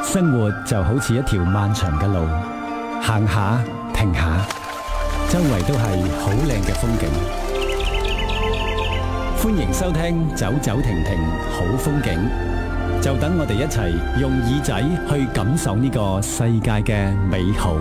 生活就好似一條漫長嘅路，行下停下，周圍都係好靚嘅風景。歡迎收聽走走停停好風景，就等我哋一齊用耳仔去感受呢個世界嘅美好。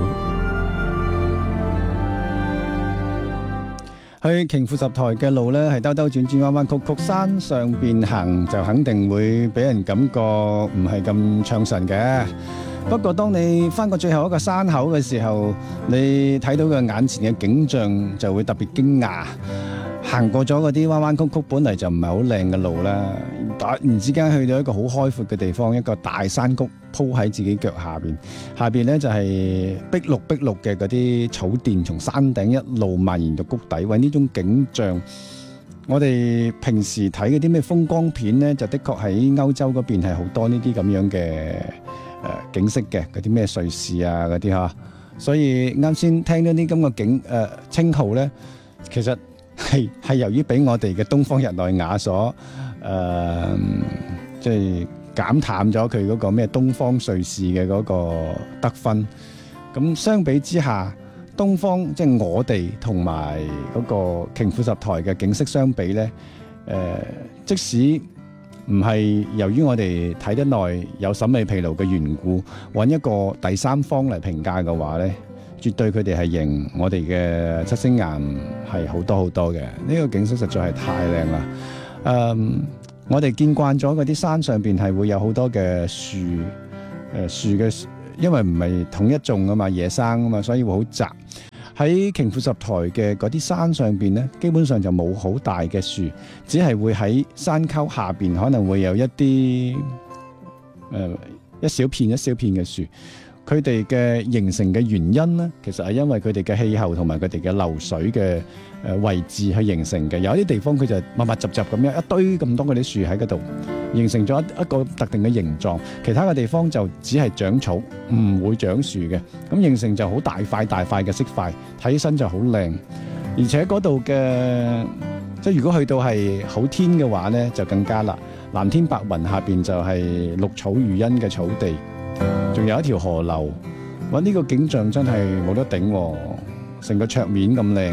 去瓊富十台嘅路呢，係兜兜轉轉彎彎曲曲，山上邊行就肯定會俾人感覺唔係咁暢順嘅。不過當你翻過最後一個山口嘅時候，你睇到嘅眼前嘅景象就會特別驚訝。行過咗嗰啲彎彎曲曲，本嚟就唔係好靚嘅路啦，突然之間去到一個好開闊嘅地方，一個大山谷鋪喺自己腳下邊，下邊呢就係碧綠嘅嗰啲草甸，從山頂一路蔓延到谷底。為呢種景象，我哋平時睇嗰啲咩風光片呢，就的確喺歐洲嗰邊係好多呢啲咁樣嘅景色嘅，嗰啲咩瑞士啊嗰啲嚇。所以啱先聽到啲咁嘅稱號呢，其實係由於俾我哋嘅東方日內瓦所即係減淡咗佢嗰個咩東方瑞士嘅嗰個得分。咁相比之下，東方即係我哋同埋嗰個瓊富十台嘅景色相比呢，即使唔係由於我哋睇得耐有審美疲勞嘅緣故，揾一個第三方嚟評價嘅話呢，絕對佢哋係贏我哋嘅七星岩係好多好多嘅。呢個景色實在係太靚啦！我哋見慣咗嗰啲山上邊係會有好多嘅樹，樹嘅因為唔係統一種啊嘛，野生啊嘛，所以會好窄。喺瓊富十台嘅嗰啲山上邊呢，基本上就冇好大嘅樹，只係會喺山溝下邊可能會有一啲一小片嘅樹。佢哋嘅形成嘅原因呢，其實係因為佢哋嘅氣候同埋佢哋嘅流水嘅位置去形成嘅。有啲地方佢就密密集集咁樣一堆咁多嗰啲樹喺嗰度，形成咗一個特定嘅形狀。其他嘅地方就只係長草，唔會長樹嘅。咁形成就好大塊嘅色塊，睇起身就好靚。而且嗰度嘅即係如果去到係好天嘅話呢，就更加啦。藍天白雲下邊就係綠草如茵嘅草地。仲有一條河流，哇！呢個景象真係冇得頂，成個桌面咁靚。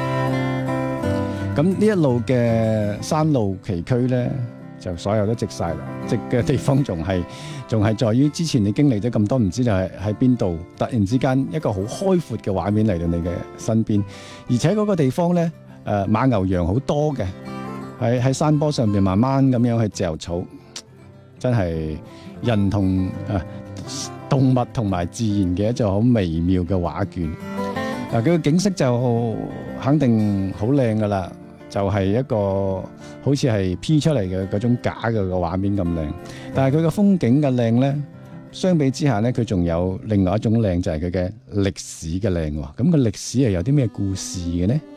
咁呢一路嘅山路崎嶇呢，就所有都直晒啦。直嘅地方仲係在於之前你經歷咗咁多，唔知就係喺邊度，突然之間一個好開闊嘅畫面嚟到你嘅身邊，而且嗰個地方呢，馬牛羊好多嘅，喺山坡上邊慢慢咁樣去嚼草，真係人同動物同埋自然嘅一種好微妙嘅畫卷。佢個景色就肯定好靚噶啦，就係一個好似係 P 出嚟嘅嗰種假嘅個畫面咁靚。但係佢個風景嘅靚呢，相比之下呢，佢仲有另外一種靚，就係佢嘅歷史嘅靚。咁個歷史係有啲咩故事嘅呢？